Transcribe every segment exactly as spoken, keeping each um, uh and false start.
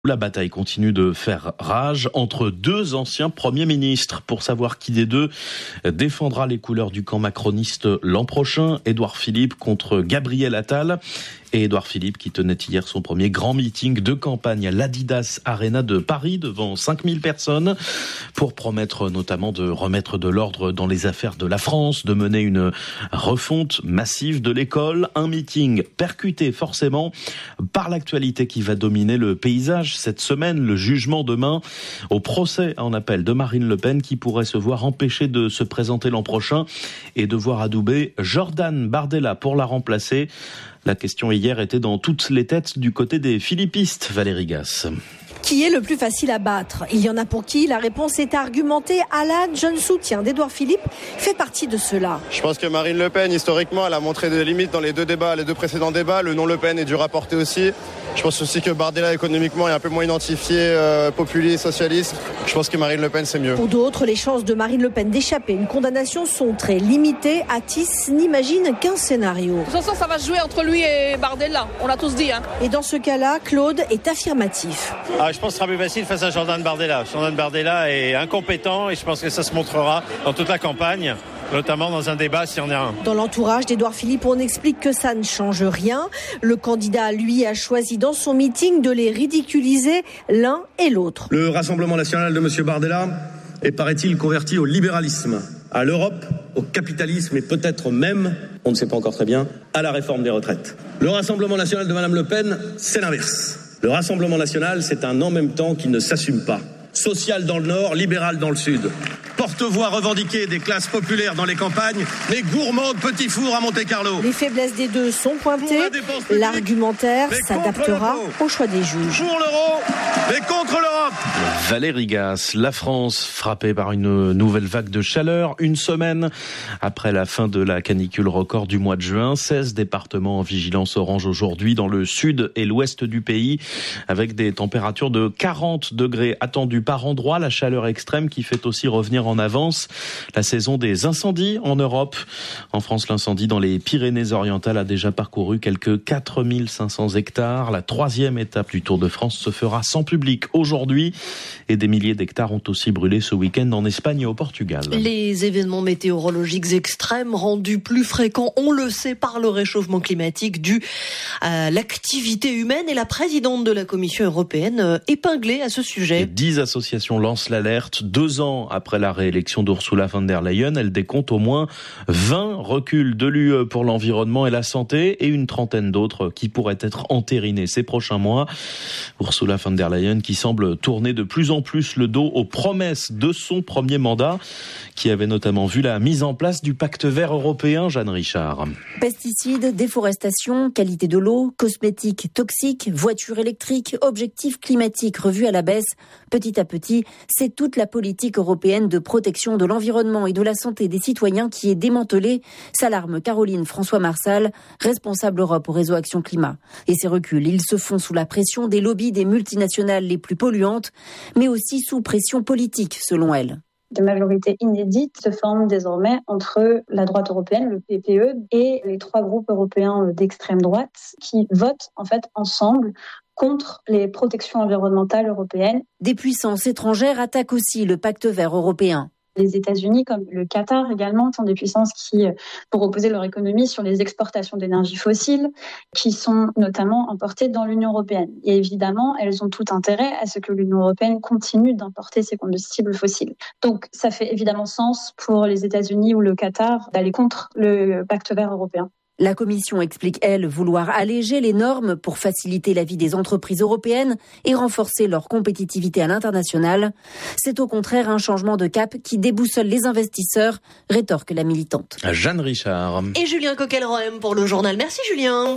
La bataille continue de faire rage entre deux anciens premiers ministres. Pour savoir qui des deux défendra les couleurs du camp macroniste l'an prochain, Édouard Philippe contre Gabriel Attal. Et Édouard Philippe qui tenait hier son premier grand meeting de campagne à l'Adidas Arena de Paris devant cinq mille personnes pour promettre notamment de remettre de l'ordre dans les affaires de la France, de mener une refonte massive de l'école. Un meeting percuté forcément par l'actualité qui va dominer le paysage cette semaine. Le jugement demain au procès en appel de Marine Le Pen qui pourrait se voir empêchée de se présenter l'an prochain et devoir adouber Jordan Bardella pour la remplacer. La question hier était dans toutes les têtes du côté des philippistes, Valérie Gasse. Qui est le plus facile à battre ? Il y en a pour qui la réponse est argumentée. Alan, jeune soutien d'Édouard Philippe, fait partie de cela. Je pense que Marine Le Pen, historiquement, elle a montré des limites dans les deux débats, les deux précédents débats. Le nom Le Pen est dur à porter aussi. Je pense aussi que Bardella, économiquement, est un peu moins identifié, euh, populiste, socialiste. Je pense que Marine Le Pen, c'est mieux. Pour d'autres, les chances de Marine Le Pen d'échapper à une condamnation sont très limitées. Atis n'imagine qu'un scénario. De toute façon, ça va se jouer entre lui et Bardella. On l'a tous dit. Hein. Et dans ce cas-là, Claude est affirmatif. Ah, je pense que ce sera plus facile face à Jordan Bardella. Jordan Bardella est incompétent et je pense que ça se montrera dans toute la campagne, notamment dans un débat s'il y en a un. Dans l'entourage d'Édouard Philippe, on explique que ça ne change rien. Le candidat, lui, a choisi dans son meeting de les ridiculiser l'un et l'autre. Le Rassemblement national de M. Bardella est, paraît-il, converti au libéralisme, à l'Europe, au capitalisme et peut-être même, on ne sait pas encore très bien, à la réforme des retraites. Le Rassemblement national de Mme Le Pen, c'est l'inverse. Le Rassemblement national, c'est un en même temps qui ne s'assume pas. Social dans le nord, libéral dans le sud. Porte-voix revendiquée des classes populaires dans les campagnes, mais gourmand de petits fours à Monte-Carlo. Les faiblesses des deux sont pointées. L'argumentaire s'adaptera au choix des juges. Pour l'euro, mais contre l'Europe. Valérie Gasse, la France frappée par une nouvelle vague de chaleur. Une semaine après la fin de la canicule record du mois de juin. seize départements en vigilance orange aujourd'hui dans le sud et l'ouest du pays, avec des températures de quarante degrés attendues par endroit. La chaleur extrême qui fait aussi revenir en avance la saison des incendies en Europe. En France, l'incendie dans les Pyrénées-Orientales a déjà parcouru quelques quatre mille cinq cents hectares. La troisième étape du Tour de France se fera sans public aujourd'hui et des milliers d'hectares ont aussi brûlé ce week-end en Espagne et au Portugal. Les événements météorologiques extrêmes rendus plus fréquents, on le sait, par le réchauffement climatique dû à l'activité humaine et la présidente de la Commission européenne épinglée à ce sujet. Dix associations lancent l'alerte. Deux ans après la réélection d'Ursula von der Leyen, elle décompte au moins vingt reculs de l'U E pour l'environnement et la santé et une trentaine d'autres qui pourraient être entérinés ces prochains mois. Ursula von der Leyen qui semble tourner de plus en plus le dos aux promesses de son premier mandat, qui avait notamment vu la mise en place du pacte vert européen. Jeanne Richard. Pesticides, déforestation, qualité de l'eau, cosmétiques toxiques, voitures électriques, objectifs climatiques revus à la baisse. Petit à petit, c'est toute la politique européenne de protection de l'environnement et de la santé des citoyens qui est démantelée, s'alarme Caroline François-Marsal, responsable Europe au réseau Action Climat. Et ces reculs, ils se font sous la pression des lobbies des multinationales les plus polluantes, mais aussi sous pression politique, selon elle. Des majorités inédites se forment désormais entre la droite européenne, le P P E, et les trois groupes européens d'extrême droite qui votent en fait ensemble contre les protections environnementales européennes. Des puissances étrangères attaquent aussi le pacte vert européen. Les États-Unis, comme le Qatar également, sont des puissances qui, pour reposer leur économie sur les exportations d'énergie fossile, qui sont notamment importées dans l'Union européenne. Et évidemment, elles ont tout intérêt à ce que l'Union européenne continue d'importer ces combustibles fossiles. Donc, ça fait évidemment sens pour les États-Unis ou le Qatar d'aller contre le pacte vert européen. La Commission explique, elle, vouloir alléger les normes pour faciliter la vie des entreprises européennes et renforcer leur compétitivité à l'international. C'est au contraire un changement de cap qui déboussole les investisseurs, rétorque la militante. Jeanne Richard. Et Julien Coquelroem pour le journal. Merci Julien.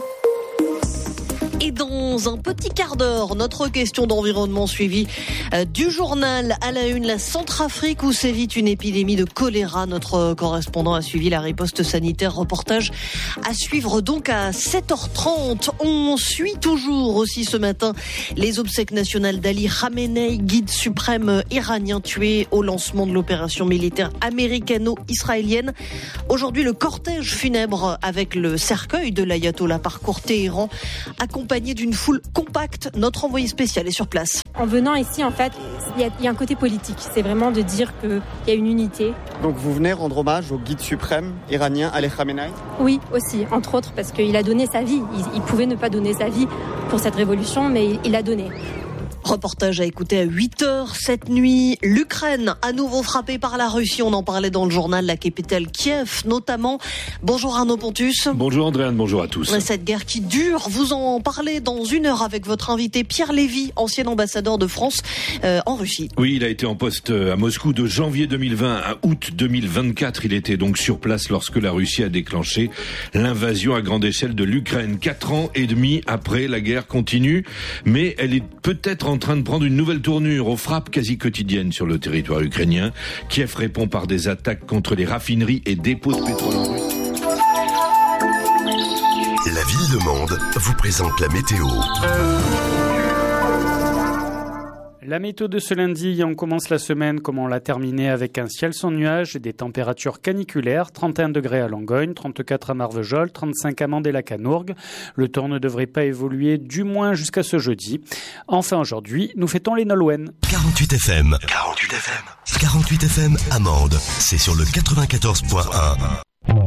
Et dans un petit quart d'heure, notre question d'environnement suivie euh, du journal à la une, la Centrafrique où sévit une épidémie de choléra. Notre correspondant a suivi la riposte sanitaire. Reportage à suivre donc à sept heures trente. On suit toujours aussi ce matin les obsèques nationales d'Ali Khamenei, guide suprême iranien tué au lancement de l'opération militaire américano-israélienne. Aujourd'hui, le cortège funèbre avec le cercueil de l'ayatollah parcourt Téhéran, accompagné accompagné d'une foule compacte. Notre envoyé spécial est sur place. En venant ici, en fait, il y, y a un côté politique. C'est vraiment de dire qu'il y a une unité. Donc vous venez rendre hommage au guide suprême iranien Ali Khamenei ? Oui, aussi, entre autres, parce qu'il a donné sa vie. Il, il pouvait ne pas donner sa vie pour cette révolution, mais il, il l'a donné. Reportage à écouter à huit heures cette nuit. L'Ukraine, à nouveau frappée par la Russie. On en parlait dans le journal, la capitale Kiev notamment. Bonjour Arnaud Pontus. Bonjour Andréane, bonjour à tous. Cette guerre qui dure, vous en parlez dans une heure avec votre invité Pierre Lévy, ancien ambassadeur de France euh, en Russie. Oui, il a été en poste à Moscou de janvier deux mille vingt à août deux mille vingt-quatre. Il était donc sur place lorsque la Russie a déclenché l'invasion à grande échelle de l'Ukraine. Quatre ans et demi après, la guerre continue, mais elle est peut-être en en train de prendre une nouvelle tournure aux frappes quasi quotidiennes sur le territoire ukrainien. Kiev répond par des attaques contre les raffineries et dépôts de pétrole en Russie. La ville de Mende vous présente la météo. La météo de ce lundi, on commence la semaine comme on l'a terminé avec un ciel sans nuages et des températures caniculaires, trente et un degrés à Langogne, trente-quatre à Marvejols, trente-cinq à Mende et la Canourgue. Le temps ne devrait pas évoluer du moins jusqu'à ce jeudi. Enfin aujourd'hui, nous fêtons les Nolwenn. quarante-huit F M. quarante-huit F M. quarante-huit F M à Mende, c'est sur le quatre-vingt-quatorze point un.